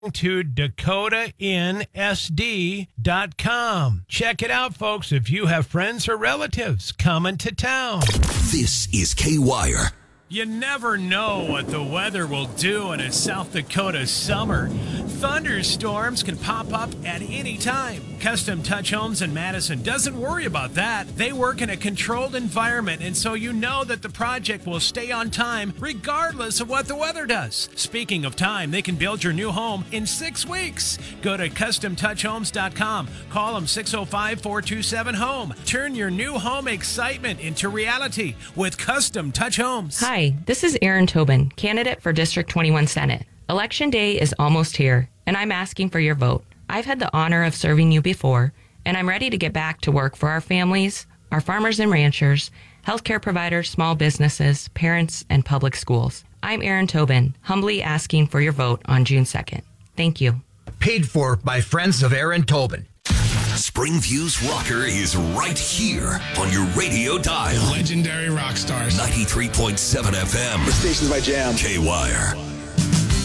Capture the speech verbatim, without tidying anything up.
to Dakota Inn S D dot com. Check it out, folks, if you have friends or relatives coming to town. This is K-Wire. You never know what the weather will do in a South Dakota summer. Thunderstorms can pop up at any time. Custom Touch Homes in Madison doesn't worry about that. They work in a controlled environment, and so you know that the project will stay on time regardless of what the weather does. Speaking of time, they can build your new home in six weeks. Go to custom touch homes dot com. Call them six oh five, four two seven, home. Turn your new home excitement into reality with Custom Touch Homes. Hi, this is Erin Tobin, candidate for District twenty-one Senate. Election day is almost here, and I'm asking for your vote. I've had the honor of serving you before, and I'm ready to get back to work for our families, our farmers and ranchers, healthcare providers, small businesses, parents, and public schools. I'm Erin Tobin, humbly asking for your vote on June second. Thank you. Paid for by friends of Erin Tobin. Springview's rocker is right here on your radio dial. Legendary rock stars. ninety-three point seven F M. The station's my jam. K-Wire.